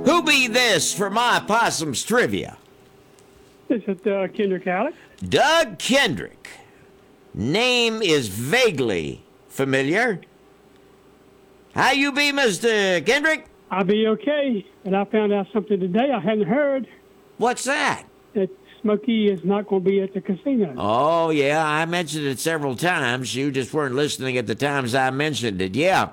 Who be this for my possums trivia? This is Kendrick Alex. Doug Kendrick. Name is vaguely familiar. How you be, Mr. Kendrick? I'll be okay. And I found out something today I hadn't heard, What's that? that Smokey is not going to be at the casino. Oh, yeah, I mentioned it several times. You just weren't listening at the times I mentioned it. Yeah.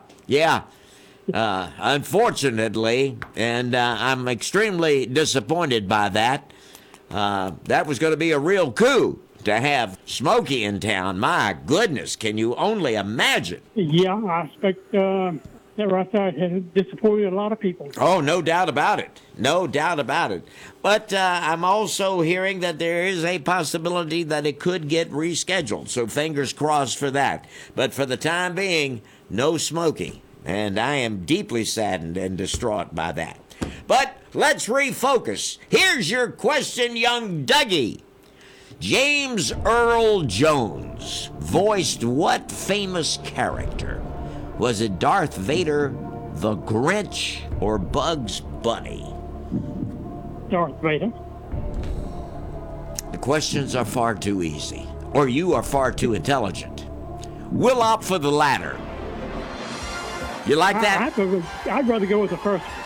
Unfortunately, and I'm extremely disappointed by that. That was going to be a real coup to have Smokey in town. My goodness, can you only imagine? Yeah, I expect that right there has disappointed a lot of people. Oh, no doubt about it. No doubt about it. But I'm also hearing that there is a possibility that it could get rescheduled. So fingers crossed for that. But for the time being, no Smokey. And I am deeply saddened and distraught by that. But let's refocus. Here's your question, young Dougie. James Earl Jones voiced what famous character? Was it Darth Vader, the Grinch, or Bugs Bunny? Darth Vader. The questions are far too easy, or you are far too intelligent. We'll opt for the latter. You like that? I'd rather go with the first one.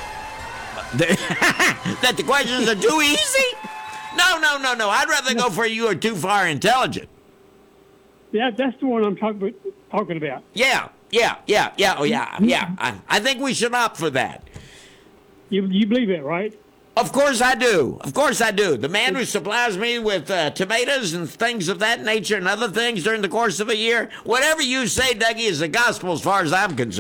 That the questions are too easy? No. I'd rather go for you are too far intelligent. Yeah, that's the one I'm talking about. Yeah. Oh, yeah. I think we should opt for that. You believe it, right? Of course I do. The man who supplies me with tomatoes and things of that nature and other things during the course of a year, whatever you say, Dougie, is the gospel as far as I'm concerned.